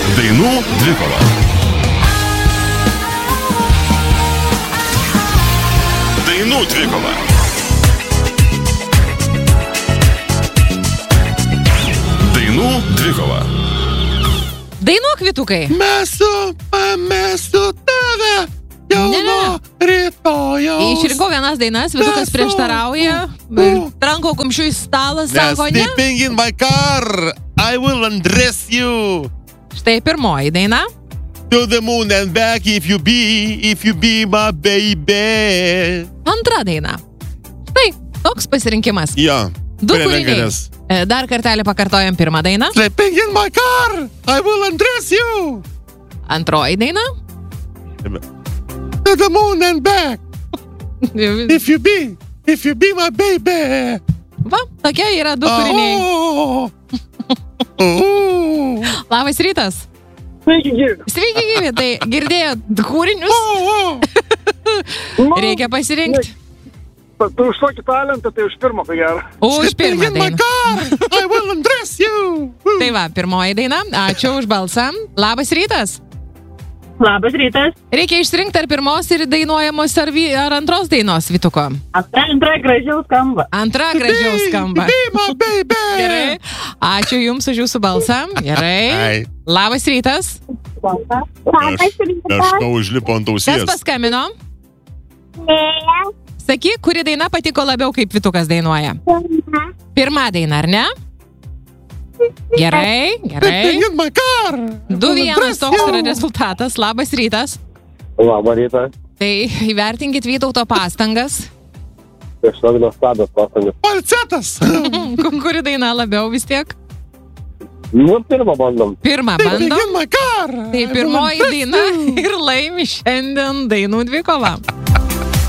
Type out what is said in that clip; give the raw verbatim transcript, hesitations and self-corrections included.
Dainų dvikova. Dainų dvikova. Dainų dvikova. Dainuok, Vytukai. Mesiu, pamesiu tave jau Ne, ne. nuo rytojaus. Išrinkau vienas dainas, Vytukas Nesu. prieštarauja. Nu. Tranko kumščių į stalą, Nes sako ne. sleeping in my car, I will undress you Štai pirmoji daina. to the moon and back if you be, if you be my baby. Antra daina. Štai, toks pasirinkimas. Jo. Du Kurie kūriniai. negalės. E, Dar kartelį pakartojam pirmą dainą. Sleeping in my car, I will undress you Antroji daina. to the moon and back if you be, if you be my baby. Va, tokie yra du kūriniai. Oh. Oh. Labas rytas. Sveiki, gyvi. Sveiki, gyvi. Tai girdėjot kūrinius? Oh. Reikia pasirinkti. Tu už tokį talentą, tai už pirmą, ko gero. Už pirmą in my dainą. car, I will undress you. Tai va, pirmoji daina. Ačiū už balsą. Labas rytas. Labas rytas. Reikia išsirinkti ar pirmos ir dainuojamos ar, vy, ar antros dainos, Vytuko. Antra, antra gražiau skamba. Antra gražiau skamba. Be my baby. Gerai. Ačiū Jums už Jūsų balsą. Gerai. Ai. Labas rytas. Labas rytas. Kažką užlipo ant Kas ausies. paskambino? Lėja. Sakyk, kuri daina patiko labiau, kaip Vytukas dainuoja? Pirma daina, ar ne? Gerai, gerai. Sleeping in my car. Du vienas toks yra rezultatas. Labas rytas. Labą rytą. Tai įvertinkit Vytauto pastangas. Tiesiog nuostabios pastangas. Falcetas. Kuri daina labiau vis tiek? Nu, pirmą bandom. Pirmą Sleeping bandom. in my car. Tai I will pirmoji undress daina you. ir laimi šiandien dainų dvikovą.